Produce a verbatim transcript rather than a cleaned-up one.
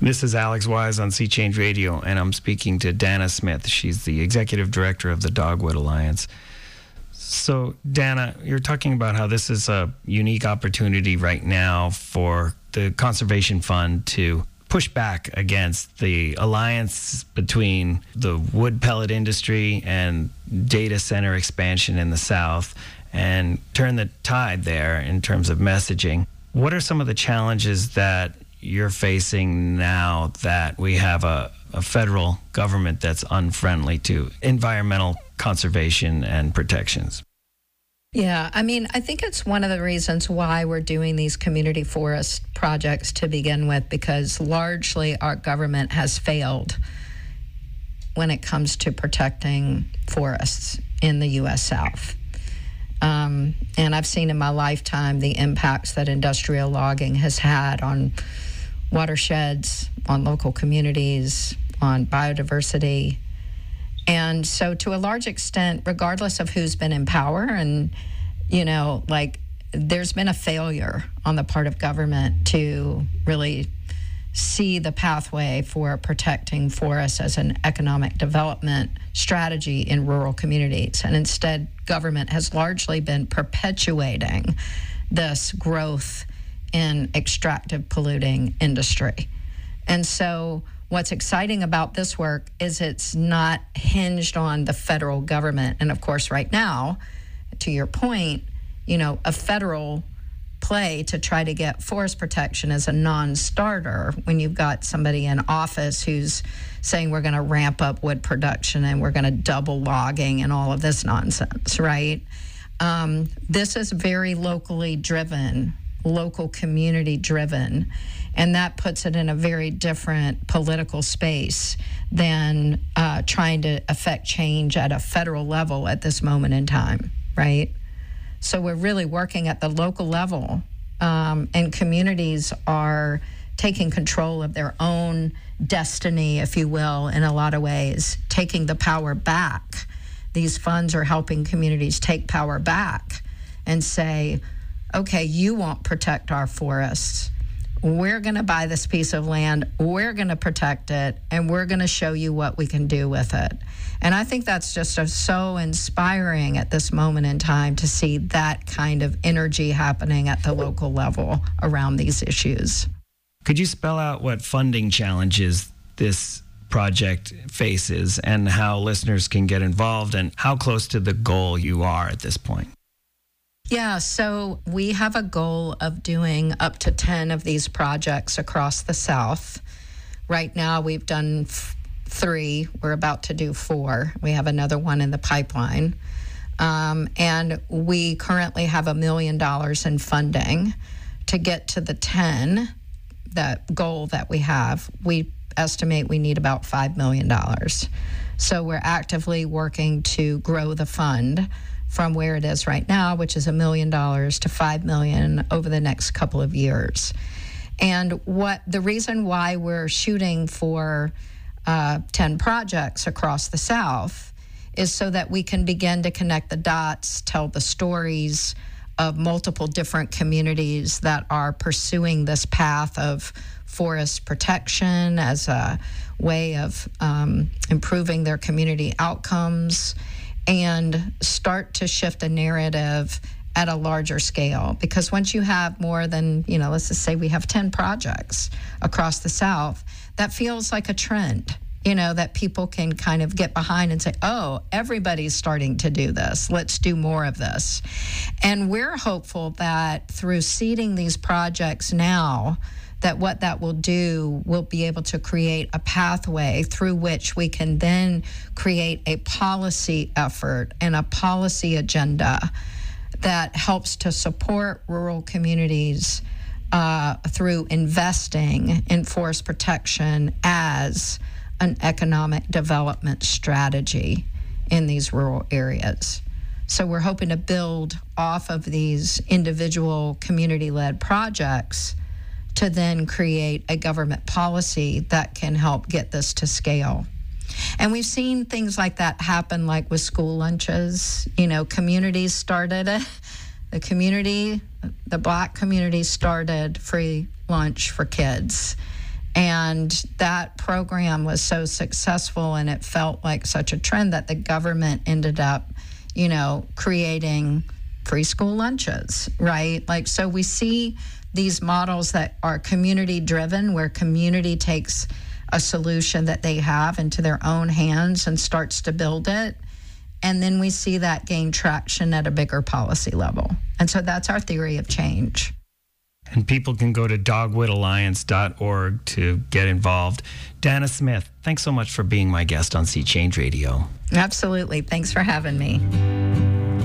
This is Alex Wise on Sea Change Radio, and I'm speaking to Dana Smith. She's the executive director of the Dogwood Alliance. So, Dana, you're talking about how this is a unique opportunity right now for the Conservation Fund to push back against the alliance between the wood pellet industry and data center expansion in the South and turn the tide there in terms of messaging. What are some of the challenges that you're facing now that we have a, a federal government that's unfriendly to environmental conservation and protections? Yeah, I mean, I think it's one of the reasons why we're doing these community forest projects to begin with, because largely our government has failed when it comes to protecting forests in the U S South. Um, and I've seen in my lifetime the impacts that industrial logging has had on watersheds, on local communities, on biodiversity. And so to a large extent, regardless of who's been in power, and, you know, like there's been a failure on the part of government to really see the pathway for protecting forests as an economic development strategy in rural communities. And instead, government has largely been perpetuating this growth in extractive polluting industry. And so what's exciting about this work is it's not hinged on the federal government. And of course, right now, to your point, you know, a federal play to try to get forest protection is a non-starter when you've got somebody in office who's saying we're going to ramp up wood production and we're going to double logging and all of this nonsense, right? Um, this is very locally driven, local community driven, and that puts it in a very different political space than uh, trying to affect change at a federal level at this moment in time, right? So we're really working at the local level, um, and communities are taking control of their own destiny, if you will, in a lot of ways, taking the power back. These funds are helping communities take power back and say, okay, you won't protect our forests. We're going to buy this piece of land, we're going to protect it, and we're going to show you what we can do with it. And I think that's just a, so inspiring at this moment in time to see that kind of energy happening at the local level around these issues. Could you spell out what funding challenges this project faces and how listeners can get involved and how close to the goal you are at this point? Yeah, so we have a goal of doing up to ten of these projects across the South. Right now, we've done f- three. We're about to do four. We have another one in the pipeline. Um, and we currently have a million dollars in funding. To get to the ten, that goal that we have, we estimate we need about five million dollars. So we're actively working to grow the fund from where it is right now, which is a million dollars to five million over the next couple of years. And what the reason why we're shooting for uh, ten projects across the South is so that we can begin to connect the dots, tell the stories of multiple different communities that are pursuing this path of forest protection as a way of um, improving their community outcomes, and start to shift a narrative at a larger scale. Because once you have more than, you know, let's just say we have ten projects across the South, that feels like a trend, you know, that people can kind of get behind and say, oh, everybody's starting to do this. Let's do more of this. And we're hopeful that through seeding these projects now, that what that will do will be able to create a pathway through which we can then create a policy effort and a policy agenda that helps to support rural communities uh, through investing in forest protection as an economic development strategy in these rural areas. So we're hoping to build off of these individual community-led projects to then create a government policy that can help get this to scale. And we've seen things like that happen, like with school lunches. You know, communities started it. The community, the Black community started free lunch for kids. And that program was so successful and it felt like such a trend that the government ended up, you know, creating free school lunches, right? Like, so we see these models that are community driven, where community takes a solution that they have into their own hands and starts to build it. And then we see that gain traction at a bigger policy level. And so that's our theory of change. And people can go to dogwood alliance dot org to get involved. Dana Smith, thanks so much for being my guest on Sea Change Radio. Absolutely. Thanks for having me.